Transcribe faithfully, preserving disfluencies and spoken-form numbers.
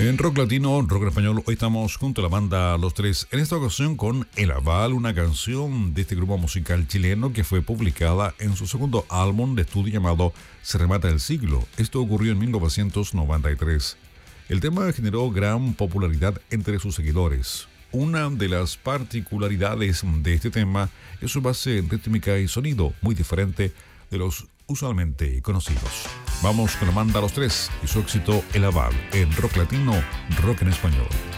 En rock latino, rock en español, hoy estamos junto a la banda Los Tres, en esta ocasión con El Aval, una canción de este grupo musical chileno que fue publicada en su segundo álbum de estudio llamado Se Remata el Siglo. Esto ocurrió en mil novecientos noventa y tres. El tema generó gran popularidad entre sus seguidores. Una de las particularidades de este tema es su base rítmica y sonido muy diferente de los usualmente conocidos. Vamos con la banda Los Tres y su éxito El Aval en rock latino, rock en español.